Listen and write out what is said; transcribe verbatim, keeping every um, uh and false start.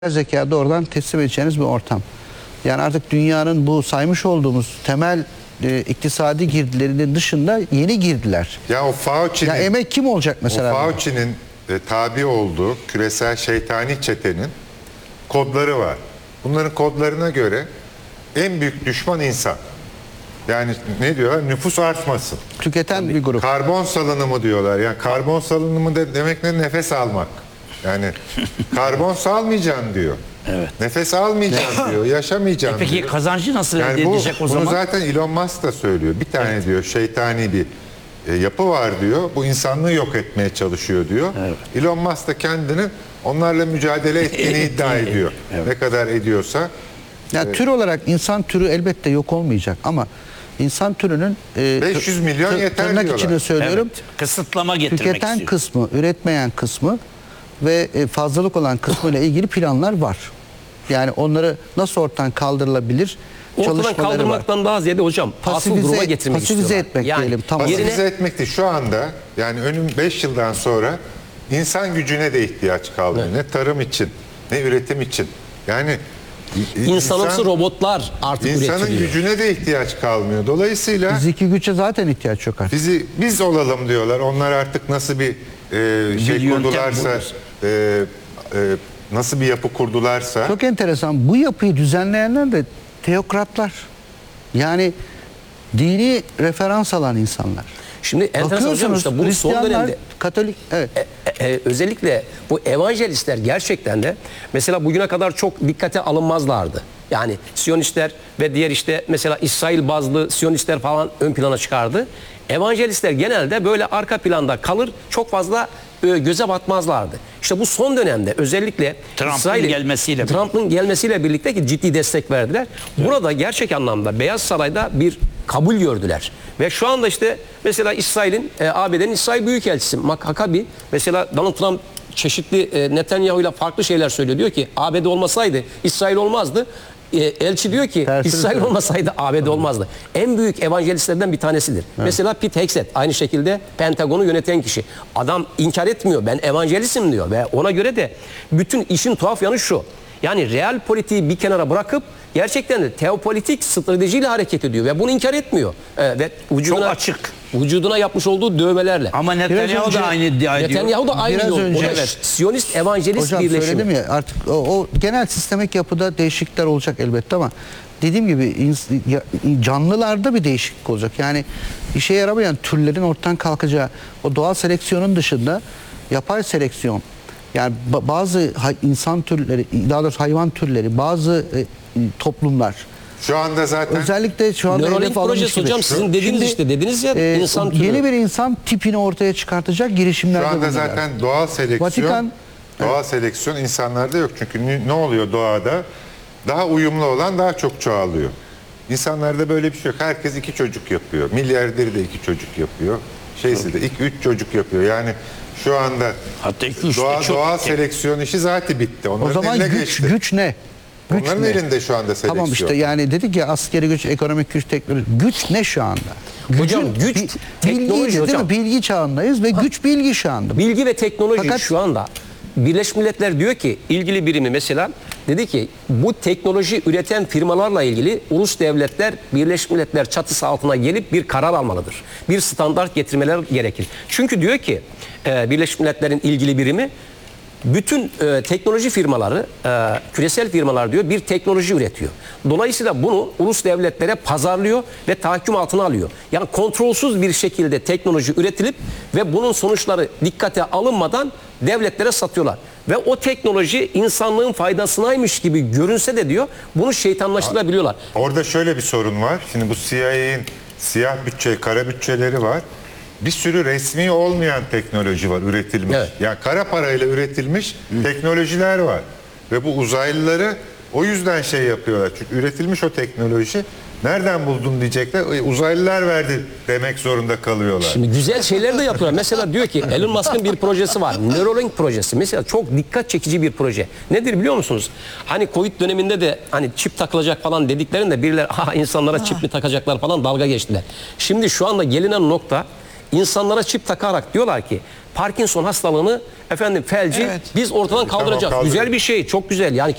zeka doğrudan teslim edeceğiniz bir ortam. Yani artık dünyanın bu saymış olduğumuz temel e, iktisadi girdilerinin dışında yeni girdiler. Ya o Fauci'nin, ya emek kim olacak mesela? O Fauci'nin e, tabi olduğu küresel şeytani çetenin kodları var. Bunların kodlarına göre en büyük düşman insan. Yani ne diyorlar? Nüfus artmasın. Tüketen bir grup. Karbon salınımı diyorlar. Yani karbon salınımı de, demek ne? Nefes almak. Yani karbon salmayacaksın diyor. Evet. Nefes almayacaksın diyor. Yaşamayacaksın E peki diyor. kazancı nasıl Yani elde bu, edecek o bunu zaman? Bunu zaten Elon Musk da söylüyor. Bir tane evet. diyor şeytani bir e, yapı var diyor. Bu insanlığı yok etmeye çalışıyor diyor. Evet. Elon Musk da kendini onlarla mücadele ettiğini iddia ediyor. Evet. Ne kadar ediyorsa. Ya e, tür olarak insan türü elbette yok olmayacak ama insan türünün e, beş yüz milyon yeter tırnak diyorlar. içinde söylüyorum. Evet. Kısıtlama getirmek tüketen istiyor. kısmı, üretmeyen kısmı ve fazlalık olan kısmıyla ilgili planlar var. Yani onları nasıl ortadan kaldırılabilir? Ortadan kaldırmaktan var. Daha ziyade hocam pasifize, asıl duruma getirmek pasifize istiyorlar. etmek yani, diyelim. Tamam. Pasifize yerine... etmek değil. Şu anda yani önüm beş yıldan sonra insan gücüne de ihtiyaç kalmıyor. Evet. Ne tarım için, ne üretim için. Yani İnsanımsı insan, robotlar artık üretiliyor. İnsanın gücüne de ihtiyaç kalmıyor. Dolayısıyla fiziki güce zaten ihtiyaç yok artık. Bizi, biz olalım diyorlar. Onlar artık nasıl bir e, şey bir kurdularsa, e, e, nasıl bir yapı kurdularsa. Çok enteresan. Bu yapıyı düzenleyenler de teokratlar. Yani dini referans alan insanlar. Şimdi enteresan hocam işte bu son dönemde Katolik, evet. E, e, özellikle bu evangelistler gerçekten de mesela bugüne kadar çok dikkate alınmazlardı. Yani Siyonistler ve diğer işte mesela İsrail bazlı Siyonistler falan ön plana çıkardı. Evangelistler genelde böyle arka planda kalır, çok fazla e, göze batmazlardı. İşte bu son dönemde özellikle Trump'ın gelmesiyle Trump'ın gelmesiyle birlikte ki ciddi destek verdiler. Evet. Burada gerçek anlamda Beyaz Saray'da bir kabul gördüler. Ve şu anda işte mesela İsrail'in, e, A B D'nin İsrail Büyükelçisi Mark Huckabee, mesela Donald Trump çeşitli e, Netanyahu ile farklı şeyler söylüyor. Diyor ki A B D olmasaydı İsrail olmazdı. E, elçi diyor ki Tersiniz İsrail mi? olmasaydı A B D olmazdı. En büyük evangelistlerden bir tanesidir. Evet. Mesela Pete Hegseth aynı şekilde Pentagon'u yöneten kişi. Adam inkar etmiyor. Ben evangelistim diyor ve ona göre de bütün işin tuhaf yanı şu. Yani real politiği bir kenara bırakıp gerçekten de teopolitik stratejiyle hareket ediyor ve bunu inkar etmiyor. Ee, ve vücuduna, çok açık. Vücuduna yapmış olduğu dövmelerle. Ama Netanyahu da aynı iddia ediyor. Netanyahu da aynı Biraz yol. önce, evet. Siyonist evangelist hocam birleşimi. Hocam söyledim ya artık o, o genel sistemik yapıda değişiklikler olacak elbette ama dediğim gibi canlılarda bir değişiklik olacak. Yani işe yaramayan türlerin ortadan kalkacağı, o doğal seleksiyonun dışında yapay seleksiyon, yani bazı insan türleri, daha doğrusu hayvan türleri, bazı e, toplumlar. Şu anda zaten özellikle şu anda Neuralink projesi hocam sizin dediğiniz Şimdi, işte dediniz ya e, insan türü. Yeni bir insan tipini ortaya çıkartacak girişimlerde şu anda bulunuyor. zaten doğal seleksiyon Vatikan, doğal evet. seleksiyon insanlarda yok. Çünkü ne oluyor doğada? Daha uyumlu olan daha çok çoğalıyor. İnsanlarda böyle bir şey yok. Herkes iki çocuk yapıyor. Milyarderi de iki çocuk yapıyor. Şeysi de iki üç çocuk yapıyor. Yani şu anda hatta iki, üç doğa, çok doğal seleksiyon işi zaten bitti. Onların o zaman güç, geçti. güç ne? Güç Onların ne? elinde şu anda seleksiyon. Tamam işte yani dedik ya askeri güç, ekonomik güç, teknoloji. Güç ne şu anda? Gücün, hocam güç bi, teknoloji bilgi, hocam. Değil mi? Bilgi çağındayız ve ha. güç bilgi şu anda. Bilgi ve teknoloji Fakat, şu anda Birleşmiş Milletler diyor ki ilgili birimi mesela dedi ki bu teknoloji üreten firmalarla ilgili ulus devletler Birleşmiş Milletler çatısı altına gelip bir karar almalıdır. Bir standart getirmeler gerekir. Çünkü diyor ki e, Birleşmiş Milletler'in ilgili birimi bütün e, teknoloji firmaları, e, küresel firmalar diyor bir teknoloji üretiyor. Dolayısıyla bunu ulus devletlere pazarlıyor ve tahakküm altına alıyor. Yani kontrolsüz bir şekilde teknoloji üretilip ve bunun sonuçları dikkate alınmadan devletlere satıyorlar. Ve o teknoloji insanlığın faydasınaymış gibi görünse de diyor bunu şeytanlaştırabiliyorlar. Orada şöyle bir sorun var. Şimdi bu C I A'nin siyah bütçe, kara bütçeleri var. Bir sürü resmi olmayan teknoloji var üretilmiş. Evet. Yani kara parayla üretilmiş Hı. teknolojiler var. Ve bu uzaylıları o yüzden şey yapıyorlar. Çünkü üretilmiş o teknoloji nereden buldun diyecekler. Uzaylılar verdi demek zorunda kalıyorlar. Şimdi güzel şeyler de yapıyorlar. Mesela diyor ki Elon Musk'ın bir projesi var. Neuralink projesi. Mesela çok dikkat çekici bir proje. Nedir biliyor musunuz? Hani Covid döneminde de hani çip takılacak falan dediklerinde birileri ha insanlara çip mi takacaklar falan dalga geçtiler. Şimdi şu anda gelinen nokta insanlara çip takarak diyorlar ki Parkinson hastalığını efendim felci Evet. biz ortadan Tamam, kaldıracağız. kaldırın. Güzel bir şey, çok güzel. Yani